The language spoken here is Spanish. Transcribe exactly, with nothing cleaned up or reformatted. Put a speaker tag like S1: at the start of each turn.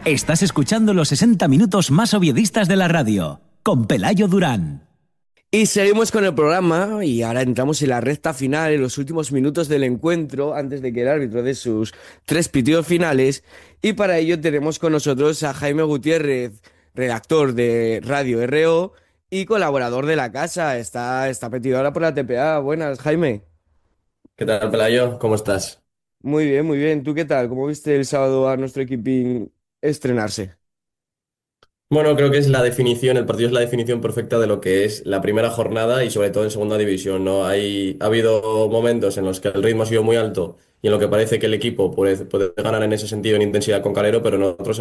S1: Estás escuchando los sesenta minutos más oviedistas de la radio, con Pelayo Durán.
S2: Y seguimos con el programa y ahora entramos en la recta final, en los últimos minutos del encuentro, antes de que el árbitro dé sus tres pitidos finales. Y para ello tenemos con nosotros a Jaime Gutiérrez, redactor de Radio R O y colaborador de la casa. Está, está metido ahora por la T P A. Buenas, Jaime.
S3: ¿Qué tal, Pelayo? ¿Cómo estás?
S2: Muy bien, muy bien. ¿Tú qué tal? ¿Cómo viste el sábado a nuestro equipín estrenarse?
S3: Bueno, creo que es la definición, el partido es la definición perfecta de lo que es la primera jornada y sobre todo en segunda división, ¿no? Hay, ha habido momentos en los que el ritmo ha sido muy alto y en lo que parece que el equipo puede, puede ganar en ese sentido en intensidad con Calero, pero en otros